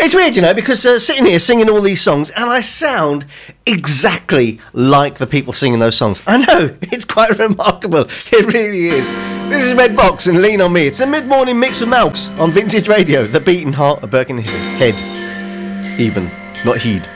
It's weird, because sitting here singing all these songs, and I sound exactly like the people singing those songs. I know, it's quite remarkable. It really is. This is Red Box and Lean On Me. It's a mid-morning mix of Malks on Vintage Radio, the beating heart of Birkenhead. Even, not heed.